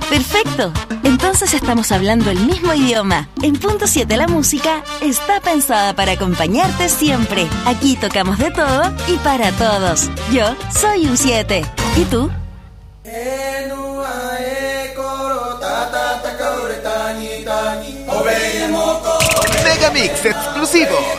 Perfecto. Entonces estamos hablando el mismo idioma. En Punto 7 la música está pensada para acompañarte siempre. Aquí tocamos de todo y para todos. Yo soy un 7. ¿Y tú? Megamix exclusivo.